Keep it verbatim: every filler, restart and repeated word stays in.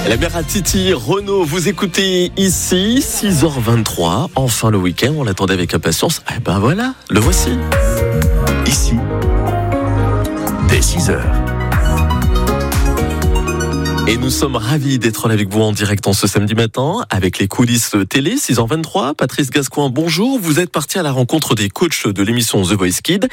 La mère à Titi, Renaud, vous écoutez ici, six heures vingt-trois, enfin le week-end, on l'attendait avec impatience. Eh ben voilà, le voici. Ici, dès six heures. Et nous sommes ravis d'être là avec vous en direct en ce samedi matin, avec les coulisses télé, six heures vingt-trois. Patrice Gascoin, bonjour. Vous êtes parti à la rencontre des coachs de l'émission The Voice Kids.